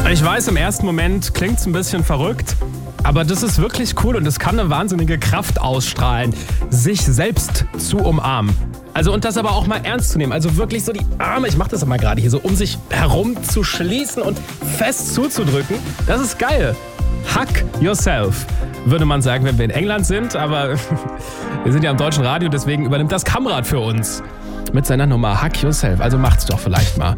Ich weiß, im ersten Moment klingt es ein bisschen verrückt, aber das ist wirklich cool und es kann eine wahnsinnige Kraft ausstrahlen, sich selbst zu umarmen. Also und das aber auch mal ernst zu nehmen. Also wirklich so die Arme, ich mache das immer gerade hier so, um sich herum zu schließen und fest zuzudrücken. Das ist geil. Hug yourself, würde man sagen, wenn wir in England sind. Aber wir sind ja am deutschen Radio, deswegen übernimmt das Kamrad für uns mit seiner Nummer Hug yourself. Also macht's doch vielleicht mal.